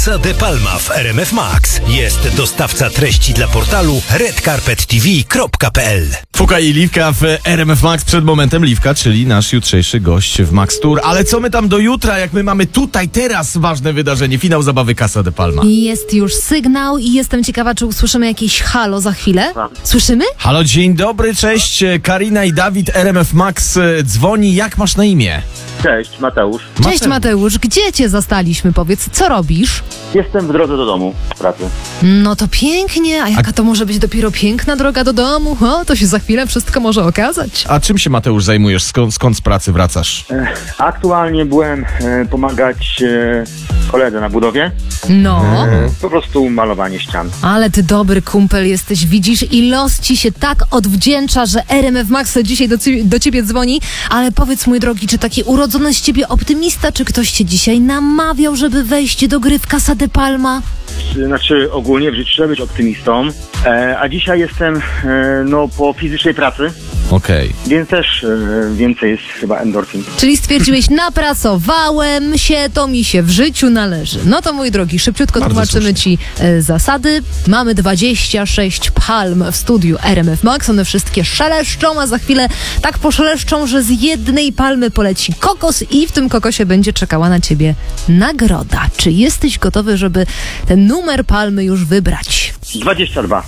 Casa de Palma w RMF Max. Jest dostawca treści dla portalu redcarpettv.pl. Fuka i Liwka w RMF Max. Przed momentem Liwka, czyli nasz jutrzejszy gość w Max Tour. Ale co my tam do jutra, jak my mamy tutaj teraz ważne wydarzenie, finał zabawy Casa de Palma. Jest już sygnał i jestem ciekawa, czy usłyszymy jakieś halo za chwilę. Słyszymy? Halo, dzień dobry, cześć. Karina i Dawid, RMF Max dzwoni. Jak masz na imię? Cześć, Mateusz. Cześć Mateusz, gdzie cię zastaliśmy? Powiedz, co robisz? Jestem w drodze do domu z pracy. No to pięknie, a jaka to może być dopiero piękna droga do domu? O, to się za chwilę wszystko może okazać. A czym się, Mateusz, zajmujesz? Skąd z pracy wracasz? Aktualnie byłem pomagać koledze na budowie. No, Po prostu malowanie ścian. ale ty dobry kumpel jesteś, widzisz, i los ci się tak odwdzięcza, że RMF Max dzisiaj do ciebie dzwoni, ale powiedz, mój drogi, czy taki urodzony z ciebie optymista, czy ktoś cię dzisiaj namawiał, żeby wejść do gry w Casa de Palma? Znaczy ogólnie w życiu trzeba być optymistą, a dzisiaj jestem po fizycznej pracy, Okej. więc też więcej jest chyba endorfin. Czyli stwierdziłeś, napracowałem się, to mi się w życiu należy. No to mój drogi, szybciutko Bardzo tłumaczymy słusznie. ci zasady. Mamy 26 palm w studiu RMF Max, one wszystkie szeleszczą, a za chwilę tak poszeleszczą, że z jednej palmy poleci kokos i w tym kokosie będzie czekała na ciebie nagroda. Czy jesteś gotowy, żeby ten numer palmy już wybrać? 22.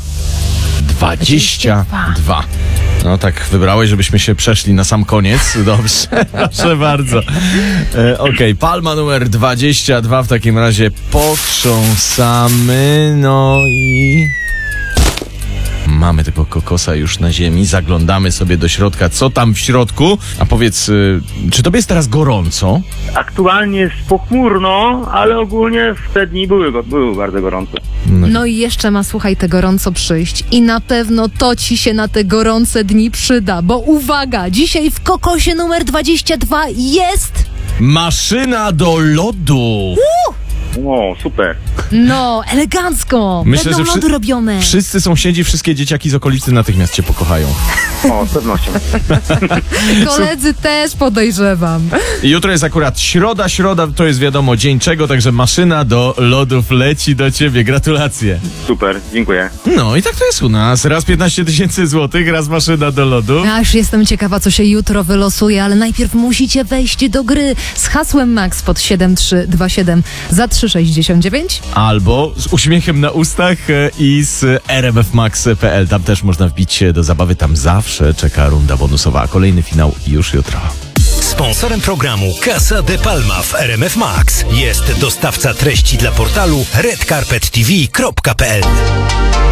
22. No tak wybrałeś, żebyśmy się przeszli na sam koniec. Dobrze, proszę bardzo. Okej, palma numer 22 w takim razie potrząsamy. No i... mamy tego kokosa już na ziemi, zaglądamy sobie do środka, co tam w środku. A powiedz, czy tobie jest teraz gorąco? Aktualnie jest pochmurno, ale ogólnie w te dni były bardzo gorące. No i jeszcze ma, słuchaj, te gorąco przyjść i na pewno to ci się na te gorące dni przyda, bo uwaga, dzisiaj w kokosie numer 22 jest... Maszyna do lodu! O, super. No, elegancko, Myślę, będą że lody robione. Wszyscy sąsiedzi, wszystkie dzieciaki z okolicy natychmiast cię pokochają. O, z pewnością. Koledzy też podejrzewam. I jutro jest akurat środa to jest wiadomo dzień czego, także maszyna do lodów leci do ciebie. Gratulacje. Super, dziękuję. No i tak to jest u nas. Raz 15 000 złotych, raz maszyna do lodu. Ja już jestem ciekawa, co się jutro wylosuje, ale najpierw musicie wejść do gry z hasłem MAX pod 7327 za 3,69. Albo z uśmiechem na ustach i z rmfmax.pl. Tam też można wbić się do zabawy. Tam zawsze czeka runda bonusowa. A kolejny finał już jutro. Sponsorem programu Casa de Palma w RMF Max jest dostawca treści dla portalu redcarpettv.pl.